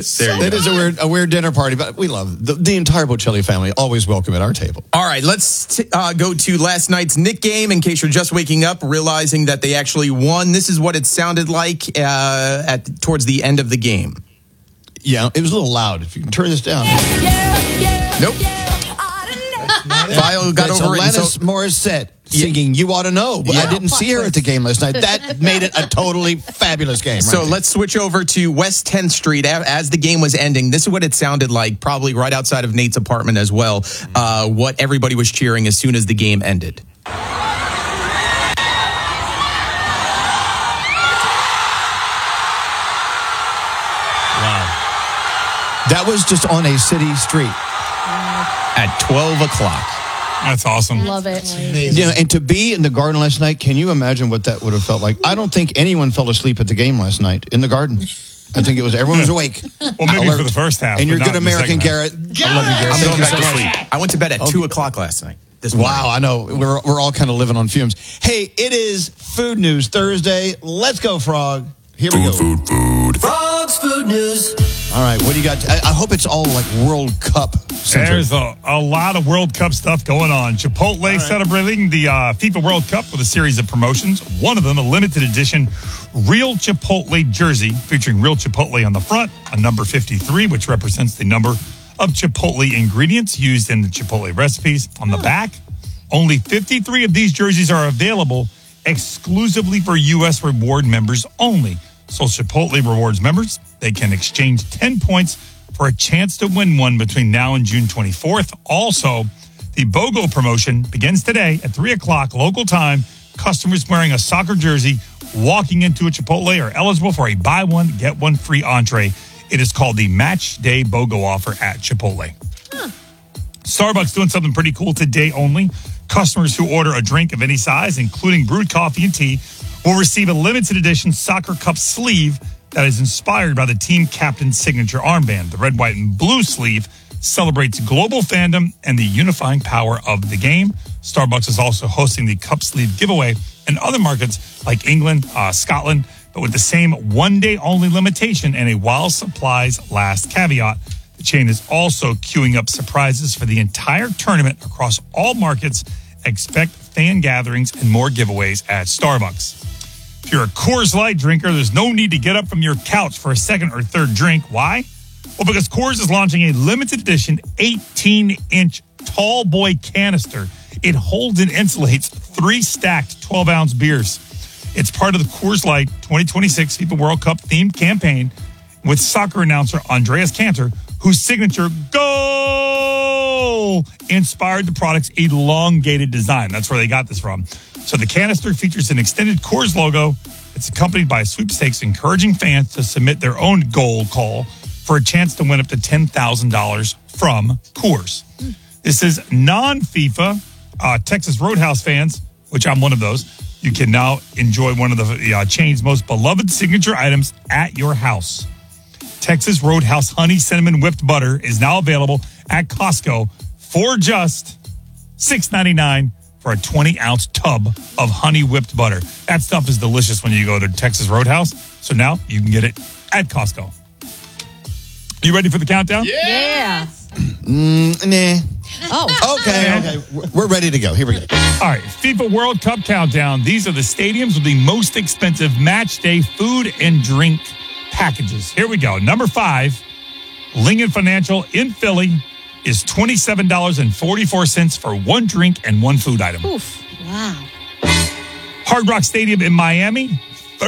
It is a weird dinner party, but we love the entire Bocelli family. Always welcome at our table. All right, let's go to last night's Knick game. In case you're just waking up, realizing that they actually won. This is what it sounded like towards the end of the game. Yeah, it was a little loud. If you can turn this down. Nope. Vio got over it. Alanis Morissette singing "You Ought to Know," but I didn't see her at the game last night. That made it a totally fabulous game. So let's switch over to West 10th Street as the game was ending. This is what it sounded like, probably right outside of Nate's apartment as well. What everybody was cheering as soon as the game ended. Wow, that was just on a city street at 12 o'clock. That's awesome. Love it. You know, and to be in the Garden last night, can you imagine what that would have felt like? I don't think anyone fell asleep at the game last night in the Garden. I think it was everyone was awake. Well, maybe alert. for the first half. And you're but good not in the American, second half. Garrett. I love you, Garrett. I'm going back to so sleep. I went to bed at 2 o'clock last night. Wow, I know. We're all kind of living on fumes. Hey, it is Food News Thursday. Let's go, Frog. Here we go. Food. Frog's Food News. All right, what do you got? I hope it's all like World Cup centered. There's a lot of World Cup stuff going on. Chipotle celebrating the FIFA World Cup with a series of promotions. One of them, a limited edition Real Chipotle jersey featuring Real Chipotle on the front, a number 53, which represents the number of Chipotle ingredients used in the Chipotle recipes. On the back, only 53 of these jerseys are available exclusively for U.S. Reward members only. So Chipotle Rewards members, they can exchange 10 points for a chance to win one between now and June 24th. Also, the BOGO promotion begins today at 3 o'clock local time. Customers wearing a soccer jersey walking into a Chipotle are eligible for a buy one, get one free entree. It is called the Match Day BOGO offer at Chipotle. Starbucks doing something pretty cool today only. Customers who order a drink of any size, including brewed coffee and tea, will receive a limited edition soccer cup sleeve that is inspired by the team captain's signature armband. The red, white, and blue sleeve celebrates global fandom and the unifying power of the game. Starbucks is also hosting the cup sleeve giveaway in other markets like England, Scotland, but with the same one-day-only limitation and a while supplies last caveat. The chain is also queuing up surprises for the entire tournament across all markets. Expect fan gatherings and more giveaways at Starbucks. If you're a Coors Light drinker, there's no need to get up from your couch for a second or third drink. Why? Well, because Coors is launching a limited edition 18-inch tall boy canister. It holds and insulates 3 stacked 12-ounce beers. It's part of the Coors Light 2026 FIFA World Cup themed campaign with soccer announcer Andreas Cantor, whose signature goal inspired the product's elongated design. That's where they got this from. So the canister features an extended Coors logo. It's accompanied by sweepstakes encouraging fans to submit their own goal call for a chance to win up to $10,000 from Coors. This is non-FIFA. Texas Roadhouse fans, which I'm one of those, you can now enjoy one of the chain's most beloved signature items at your house. Texas Roadhouse Honey Cinnamon Whipped Butter is now available at Costco for just $6.99 for a 20-ounce tub of honey whipped butter. That stuff is delicious when you go to Texas Roadhouse. So now you can get it at Costco. You ready for the countdown? Yeah. Nah. Oh. Okay. We're ready to go. Here we go. All right, FIFA World Cup countdown. These are the stadiums with the most expensive match day food and drink packages. Here we go. Number 5, Lincoln Financial in Philly is $27.44 for one drink and one food item. Oof. Wow. Hard Rock Stadium in Miami,